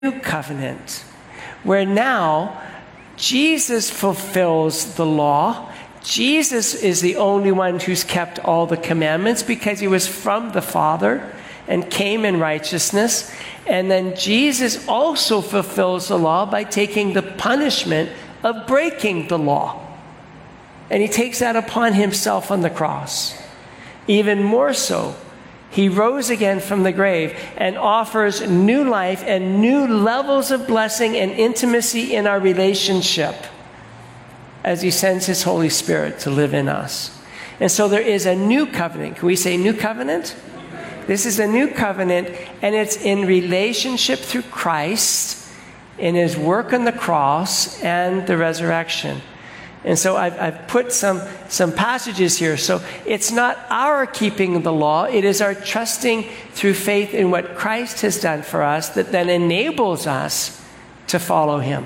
new covenant, where now Jesus fulfills the law. Jesus is the only one who's kept all the commandments because he was from the Father and came in righteousness. And then Jesus also fulfills the law by taking the punishment of breaking the law. And he takes that upon himself on the cross. Even more so, he rose again from the grave and offers new life and new levels of blessing and intimacy in our relationship as he sends his Holy Spirit to live in us. And so there is a new covenant. Can we say new covenant? This is a new covenant, and it's in relationship through Christ in his work on the cross and the resurrection. And so I've put some passages here. So it's not our keeping the law. It is our trusting through faith in what Christ has done for us that then enables us to follow him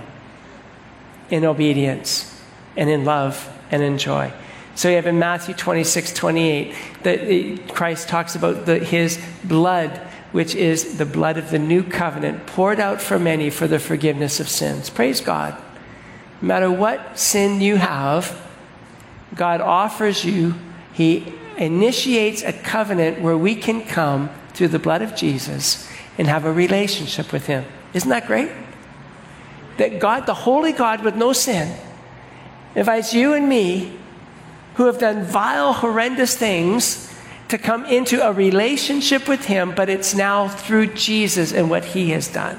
in obedience and in love and in joy. So you have in Matthew 26:28 that Christ talks about his blood, which is the blood of the new covenant, poured out for many for the forgiveness of sins. Praise God. No matter what sin you have, God offers you, he initiates a covenant where we can come through the blood of Jesus and have a relationship with him. Isn't that great? That God, the holy God with no sin, invites you and me, who have done vile, horrendous things, to come into a relationship with him, but it's now through Jesus and what he has done.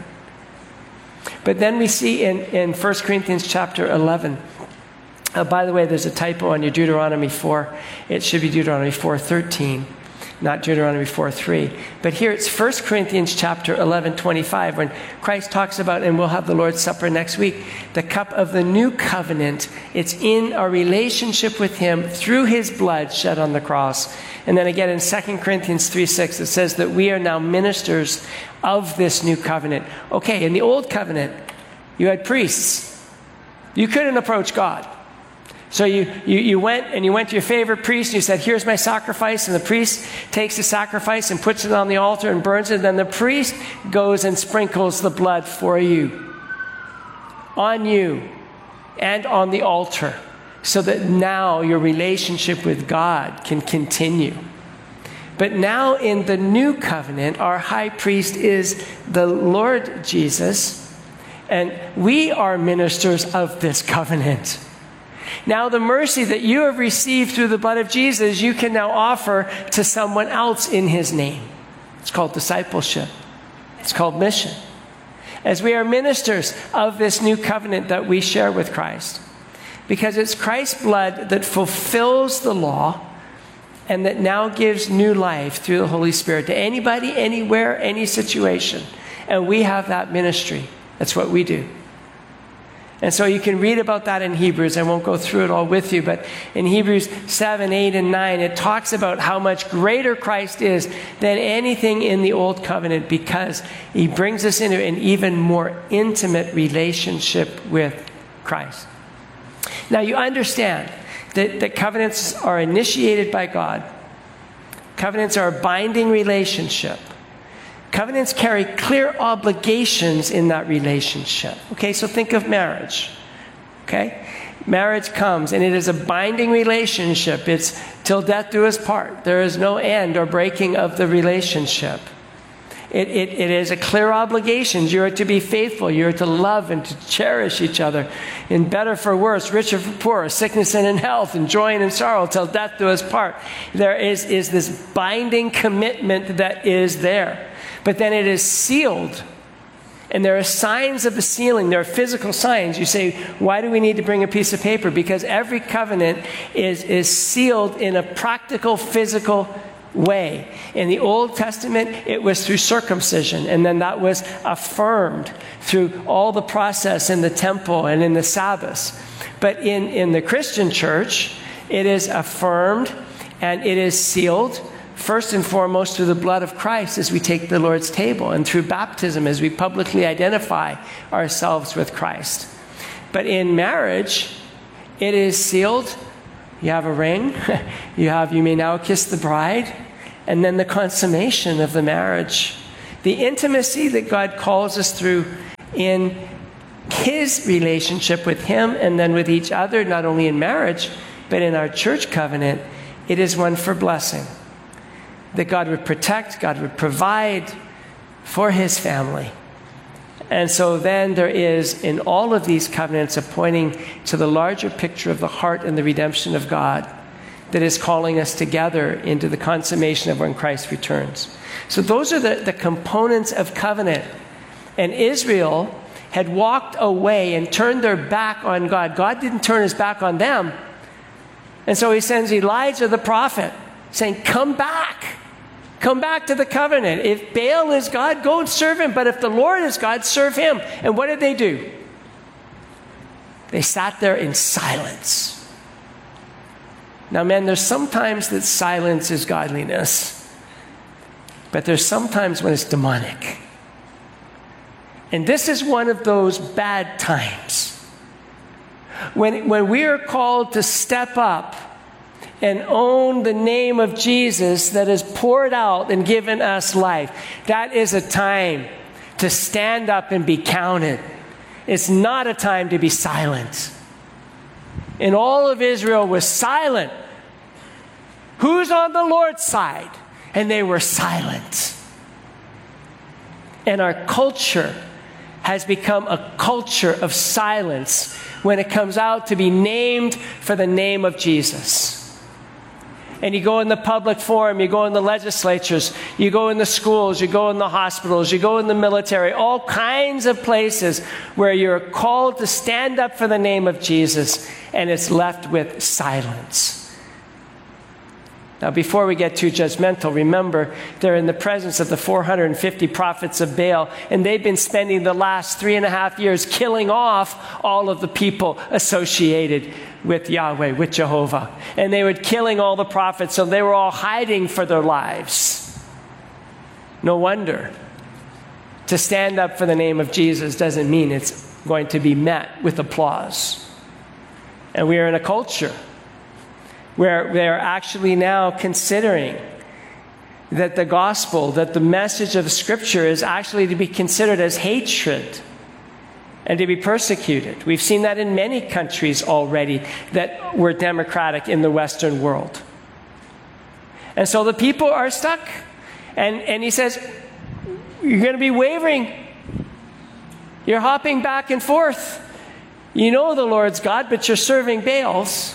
But then we see in 1 Corinthians chapter 11, by the way, there's a typo on your Deuteronomy 4. It should be Deuteronomy 4:13, not Deuteronomy 4:3. But here it's 1 Corinthians chapter 11:25, when Christ talks about, and we'll have the Lord's Supper next week, the cup of the new covenant. It's in our relationship with him through his blood shed on the cross. And then again in 2 Corinthians 3:6, it says that we are now ministers of this new covenant. Okay, in the old covenant, you had priests. You couldn't approach God. So you went to your favorite priest and you said, here's my sacrifice. And the priest takes the sacrifice and puts it on the altar and burns it. Then the priest goes and sprinkles the blood for you, on you, and on the altar, so that now your relationship with God can continue. But now in the new covenant, our high priest is the Lord Jesus, and we are ministers of this covenant. Now the mercy that you have received through the blood of Jesus, you can now offer to someone else in his name. It's called discipleship. It's called mission. As we are ministers of this new covenant that we share with Christ. Because it's Christ's blood that fulfills the law and that now gives new life through the Holy Spirit to anybody, anywhere, any situation. And we have that ministry. That's what we do. And so you can read about that in Hebrews. I won't go through it all with you, but in Hebrews 7, 8, and 9, it talks about how much greater Christ is than anything in the old covenant, because he brings us into an even more intimate relationship with Christ. Now you understand that covenants are initiated by God. Covenants are a binding relationship. Covenants carry clear obligations in that relationship. Okay, so think of marriage. Okay? Marriage comes, and it is a binding relationship. It's till death do us part. There is no end or breaking of the relationship. It is a clear obligation. You are to be faithful. You are to love and to cherish each other, in better for worse, richer for poorer, sickness and in health, and joy and in sorrow, till death do us part. There is this binding commitment that is there. But then it is sealed. And there are signs of the sealing. There are physical signs. You say, why do we need to bring a piece of paper? Because every covenant is sealed in a practical, physical way. In the Old Testament, it was through circumcision. And then that was affirmed through all the process in the temple and in the Sabbaths. But in the Christian church, it is affirmed and it is sealed first and foremost through the blood of Christ as we take the Lord's table, and through baptism as we publicly identify ourselves with Christ. But in marriage, it is sealed. You have a ring. You may now kiss the bride, and then the consummation of the marriage. the intimacy that God calls us through in his relationship with him and then with each other, not only in marriage, but in our church covenant, it is one for blessing. That God would protect, God would provide for his family. And so then there is, in all of these covenants, a pointing to the larger picture of the heart and the redemption of God that is calling us together into the consummation of when Christ returns. So those are the components of covenant. And Israel had walked away and turned their back on God. God didn't turn his back on them. And so he sends Elijah the prophet saying, come back. Come back to the covenant. If Baal is God, go and serve him. But if the Lord is God, serve him. And what did they do? They sat there in silence. Now, men, there's sometimes that silence is godliness. But there's sometimes when it's demonic. And this is one of those bad times. When we are called to step up and own the name of Jesus that has poured out and given us life, that is a time to stand up and be counted. It's not a time to be silent. And all of Israel was silent. Who's on the Lord's side? And they were silent. And our culture has become a culture of silence when it comes out to be named for the name of Jesus. And you go in the public forum, you go in the legislatures, you go in the schools, you go in the hospitals, you go in the military, all kinds of places where you're called to stand up for the name of Jesus, and it's left with silence. Now, before we get too judgmental, remember, they're in the presence of the 450 prophets of Baal, and they've been spending the last 3.5 years killing off all of the people associated with Yahweh, with Jehovah. And they were killing all the prophets, so they were all hiding for their lives. No wonder. To stand up for the name of Jesus doesn't mean it's going to be met with applause. And we are in a culture where they're actually now considering that the gospel, that the message of Scripture is actually to be considered as hatred and to be persecuted. We've seen that in many countries already that were democratic in the Western world. And so the people are stuck. And he says, you're going to be wavering. You're hopping back and forth. You know the Lord's God, but you're serving Baals.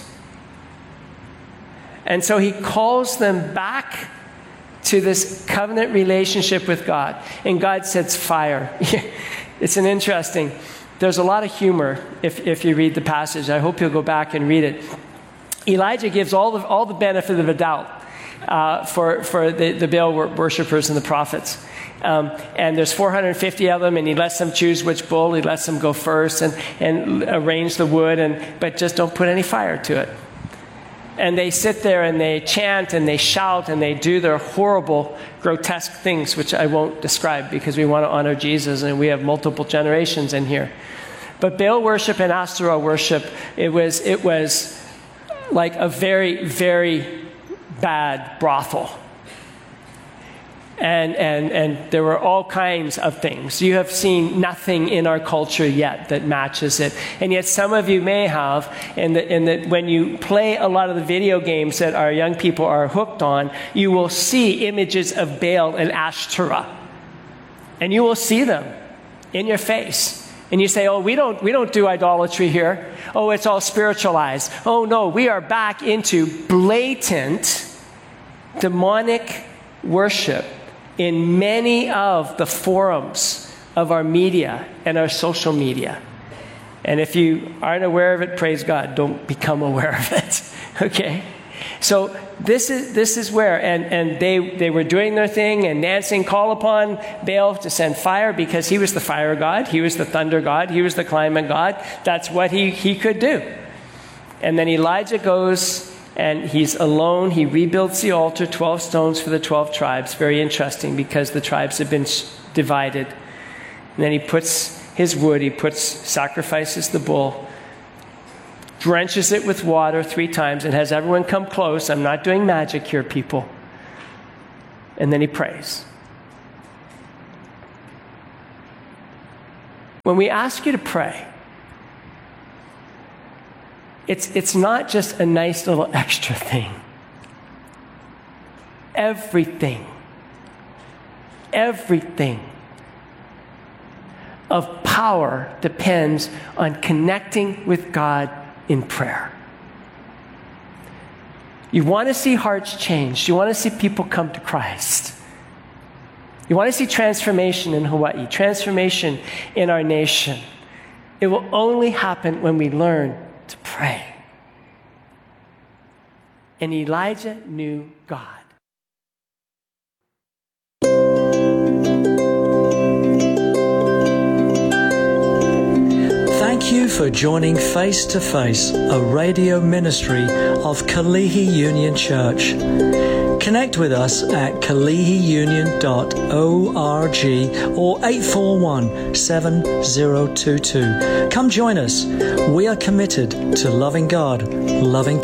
And so he calls them back to this covenant relationship with God. And God sets fire. It's an interesting, there's a lot of humor if you read the passage. I hope you'll go back and read it. Elijah gives all the benefit of the doubt for the Baal worshipers and the prophets. And there's 450 of them, and he lets them choose which bull. He lets them go first and arrange the wood, but just don't put any fire to it. And they sit there and they chant and they shout and they do their horrible, grotesque things, which I won't describe because we want to honor Jesus and we have multiple generations in here. But Baal worship and Asherah worship, it was like a very, very bad brothel. And there were all kinds of things. You have seen nothing in our culture yet that matches it. And yet some of you may have, and that when you play a lot of the video games that our young people are hooked on, you will see images of Baal and Ashtoreth. And you will see them in your face. And you say, oh, we don't do idolatry here. Oh, it's all spiritualized. Oh, no, we are back into blatant demonic worship in many of the forums of our media and our social media. And if you aren't aware of it, praise God, don't become aware of it. Okay? So this is where, and they were doing their thing, and Nansen called upon Baal to send fire because he was the fire god, he was the thunder god, he was the climate god. That's what he could do. And then Elijah goes, and he's alone. He rebuilds the altar, 12 stones for the 12 tribes. Very interesting because the tribes have been divided. And then he puts his wood, sacrifices the bull, drenches it with water 3 times, and has everyone come close. I'm not doing magic here, people. And then he prays. When we ask you to pray, it's not just a nice little extra thing. Everything of power depends on connecting with God in prayer. You want to see hearts changed. You want to see people come to Christ. You want to see transformation in Hawaii, transformation in our nation. It will only happen when we learn to pray. And Elijah knew God. Thank you for joining Face to Face, a radio ministry of Kalihi Union Church. Connect with us at kalihiunion.org or 841-7022. Come join us. We are committed to loving God, loving people.